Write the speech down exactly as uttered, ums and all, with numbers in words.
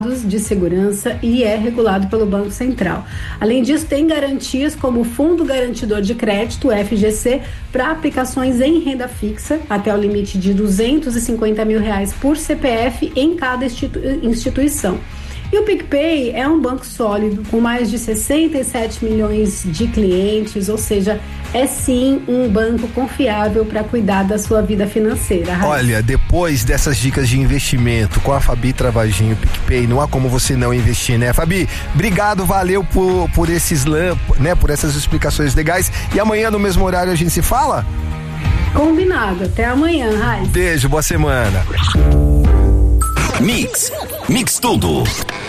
de segurança e é regulado pelo Banco Central. Além disso, tem garantias como o Fundo Garantidor de Crédito, o F G C, para aplicações em renda fixa, até o limite de duzentos e cinquenta mil reais por C P F em cada institu- instituição. E o PicPay é um banco sólido, com mais de sessenta e sete milhões de clientes, ou seja, é sim um banco confiável para cuidar da sua vida financeira. Raíssa. Olha, depois dessas dicas de investimento com a Fabi Travagin, o PicPay, não há como você não investir, né, Fabi? Obrigado, valeu por, por esses, né, por essas explicações legais. E amanhã no mesmo horário a gente se fala? Combinado, até amanhã, Raíssa. Beijo, boa semana. Mix, Mix Tudo.